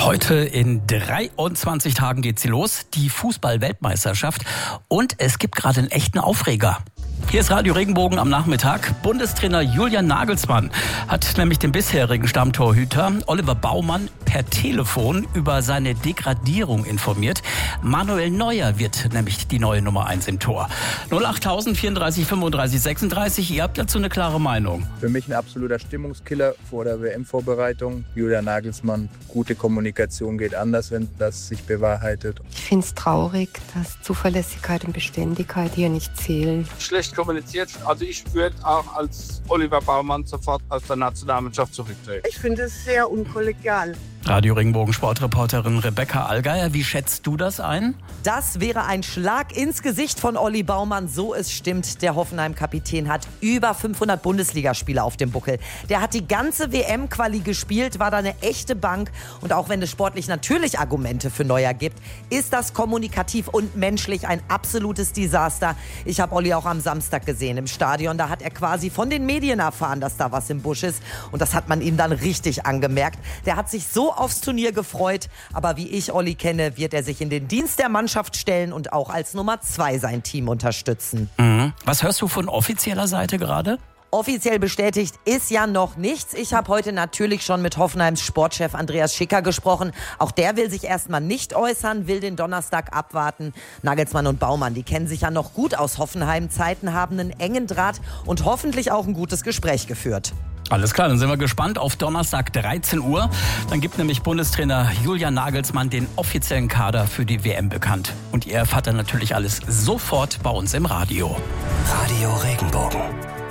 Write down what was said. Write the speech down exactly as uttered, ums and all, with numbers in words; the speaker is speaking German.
Heute in dreiundzwanzig Tagen geht sie los, die Fußball-Weltmeisterschaft. Und es gibt gerade einen echten Aufreger. Hier ist Radio Regenbogen am Nachmittag. Bundestrainer Julian Nagelsmann hat nämlich den bisherigen Stammtorhüter Oliver Baumann per Telefon über seine Degradierung informiert. Manuel Neuer wird nämlich die neue Nummer eins im Tor. null acht tausend vierunddreißig fünfunddreißig sechsunddreißig, ihr habt dazu eine klare Meinung. Für mich ein absoluter Stimmungskiller vor der W M-Vorbereitung. Julian Nagelsmann, gute Kommunikation geht anders, wenn das sich bewahrheitet. Ich finde es traurig, dass Zuverlässigkeit und Beständigkeit hier nicht zählen. Schlecht kommuniziert. Also ich würde auch als Oliver Baumann sofort aus der Nationalmannschaft zurücktreten. Ich finde es sehr unkollegial. Radio Regenbogen Sportreporterin Rebecca Allgeier, wie schätzt du das ein? Das wäre ein Schlag ins Gesicht von Olli Baumann, so es stimmt. Der Hoffenheim-Kapitän hat über fünfhundert Bundesligaspiele auf dem Buckel. Der hat die ganze W M-Quali gespielt, war da eine echte Bank. Und auch wenn es sportlich natürlich Argumente für Neuer gibt, ist das kommunikativ und menschlich ein absolutes Desaster. Ich habe Olli auch am Samstag gesehen im Stadion. Da hat er quasi von den Medien erfahren, dass da was im Busch ist. Und das hat man ihm dann richtig angemerkt. Der hat sich so aufs Turnier gefreut, aber wie ich Olli kenne, wird er sich in den Dienst der Mannschaft stellen und auch als Nummer zwei sein Team unterstützen. Mhm. Was hörst du von offizieller Seite gerade? Offiziell bestätigt ist ja noch nichts. Ich habe heute natürlich schon mit Hoffenheims Sportchef Andreas Schicker gesprochen. Auch der will sich erstmal nicht äußern, will den Donnerstag abwarten. Nagelsmann und Baumann, die kennen sich ja noch gut aus Hoffenheim-Zeiten, haben einen engen Draht und hoffentlich auch ein gutes Gespräch geführt. Alles klar, dann sind wir gespannt auf Donnerstag dreizehn Uhr. Dann gibt nämlich Bundestrainer Julian Nagelsmann den offiziellen Kader für die W M bekannt. Und ihr erfahrt dann natürlich alles sofort bei uns im Radio. Radio Regenbogen.